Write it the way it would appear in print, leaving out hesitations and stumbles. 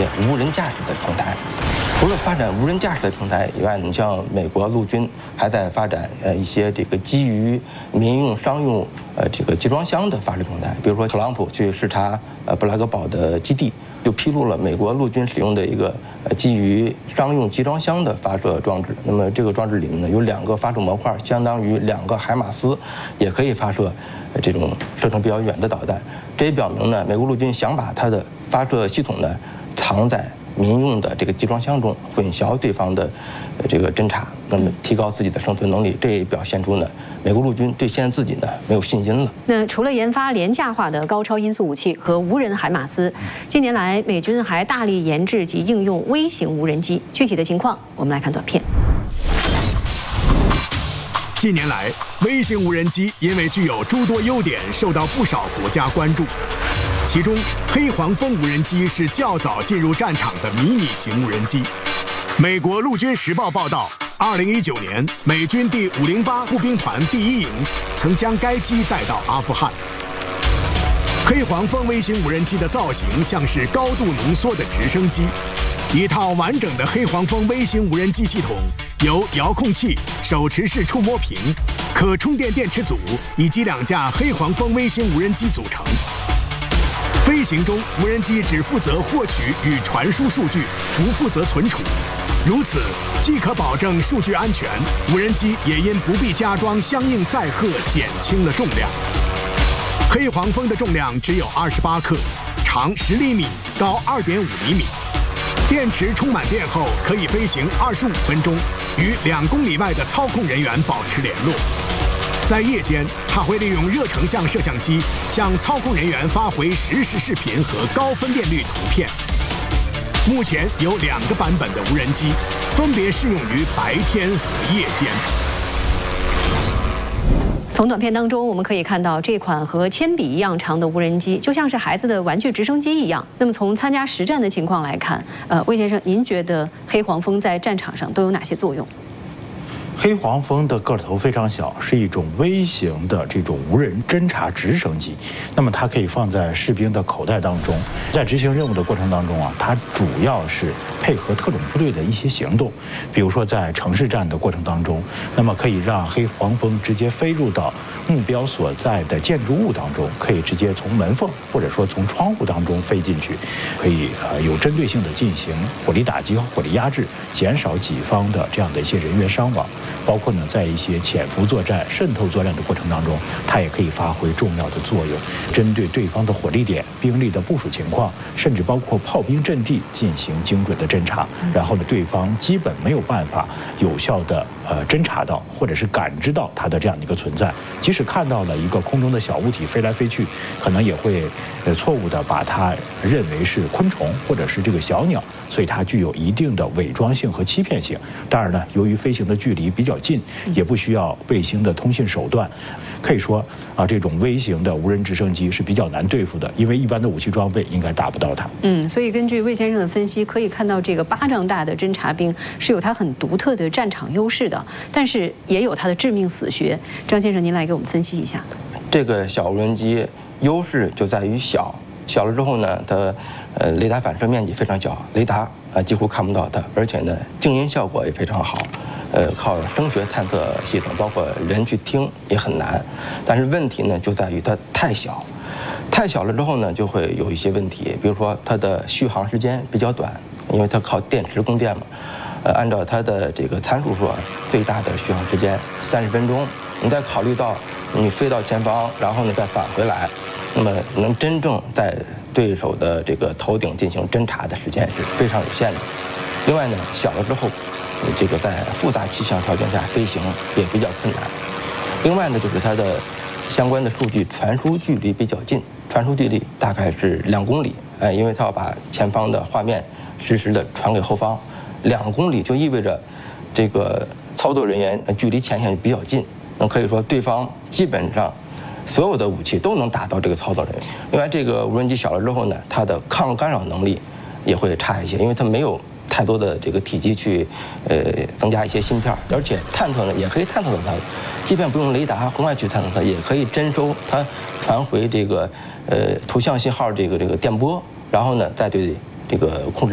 些无人驾驶的平台。除了发展无人驾驶的平台以外，你像美国陆军还在发展一些这个基于民用、商用这个集装箱的发射平台。比如说，特朗普去视察布拉格堡的基地，就披露了美国陆军使用的一个基于商用集装箱的发射装置。那么这个装置里面呢有2个发射模块，相当于2个海马斯，也可以发射这种射程比较远的导弹。这也表明呢，美国陆军想把它的发射系统呢藏在民用的这个集装箱中，混淆对方的这个侦察，那么提高自己的生存能力。这也表现出呢，美国陆军对现在自己呢没有信心了。 那除了研发廉价化的高超音速武器和无人海马斯，近年来美军还大力研制及应用微型无人机。具体的情况，我们来看短片。 近年来，微型无人机因为具有诸多优点，受到不少国家关注。其中，黑黄蜂无人机是较早进入战场的迷你型无人机。美国陆军时报报道，2019年，美军第508步兵团第1营曾将该机带到阿富汗。黑黄蜂微型无人机的造型像是高度浓缩的直升机。一套完整的黑黄蜂微型无人机系统由遥控器、手持式触摸屏、可充电电池组以及2架黑黄蜂微型无人机组成。飞行中，无人机只负责获取与传输数据，不负责存储。如此，既可保证数据安全，无人机也因不必加装相应载荷，减轻了重量。黑黄蜂的重量只有28克，长10厘米，高2.5厘米。电池充满电后，可以飞行25分钟，与2公里外的操控人员保持联络。在夜间，它会利用热成像摄像机向操控人员发回实时视频和高分辨率图片。目前有2个版本的无人机，分别适用于白天和夜间。 从短片当中，我们可以看到这款和铅笔一样长的无人机，就像是孩子的玩具直升机一样。那么从参加实战的情况来看，魏先生，您觉得黑黄蜂在战场上都有哪些作用？ 黑黄蜂的个头非常小，是一种微型的这种无人侦察直升机。那么它可以放在士兵的口袋当中，在执行任务的过程当中啊，它主要是配合特种部队的一些行动，比如说在城市战的过程当中，那么可以让黑黄蜂直接飞入到目标所在的建筑物当中，可以直接从门缝或者说从窗户当中飞进去，可以有针对性的进行火力打击和火力压制，减少己方的这样的一些人员伤亡。包括呢，在一些潜伏作战、渗透作战的过程当中，它也可以发挥重要的作用，针对对方的火力点、兵力的部署情况，甚至包括炮兵阵地进行精准的侦察。然后呢，对方基本没有办法有效的侦察到或者是感知到它的这样的一个存在。即使看到了一个空中的小物体飞来飞去，可能也会错误的把它认为是昆虫或者是这个小鸟，所以它具有一定的伪装性和欺骗性。当然呢，由于飞行的距离比较近，也不需要卫星的通信手段，可以说这种微型的无人直升机是比较难对付的，因为一般的武器装备应该打不到它。 所以根据魏先生的分析，可以看到这个巴掌大的侦察兵是有它很独特的战场优势的，但是也有它的致命死穴。张先生，您来给我们分析一下。 这个小无人机优势就在于小了之后呢，它雷达反射面积非常小，雷达几乎看不到它，而且呢静音效果也非常好。靠声学探测系统，包括人去听也很难。但是问题呢就在于它太小，太小了之后呢就会有一些问题，比如说它的续航时间比较短，因为它靠电池供电嘛。按照它的这个参数说，最大的续航时间30分钟。你再考虑到你飞到前方，然后呢再返回来，那么能真正在对手的这个头顶进行侦察的时间是非常有限的。另外呢，小了之后，这个在复杂气象条件下飞行也比较困难。另外呢，就是它的相关的数据传输距离比较近，传输距离大概是2公里。因为它要把前方的画面实时的传给后方，2公里就意味着这个操作人员距离前线比较近。那可以说，对方基本上所有的武器都能打到这个操作人员。另外，这个无人机小了之后呢，它的抗干扰能力也会差一些，因为它没有太多的这个体积去增加一些芯片，而且探测呢也可以探测到它，即便不用雷达红外去探测它，也可以侦收它传回这个图像信号这个电波，然后呢再对这个控制